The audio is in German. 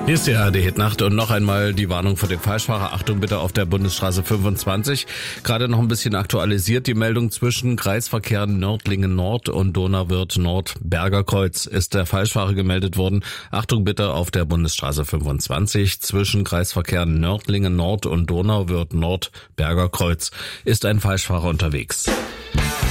Hier ist die ARD-Hitnacht und noch einmal die Warnung für den Falschfahrer. Achtung bitte auf der Bundesstraße 25. Gerade noch ein bisschen aktualisiert. Die Meldung zwischen Kreisverkehren Nördlingen Nord und Donauwörth Nord Berger Kreuz ist der Falschfahrer gemeldet worden. Achtung bitte auf der Bundesstraße 25 zwischen Kreisverkehren Nördlingen Nord und Donauwörth Nord Berger Kreuz ist ein Falschfahrer unterwegs.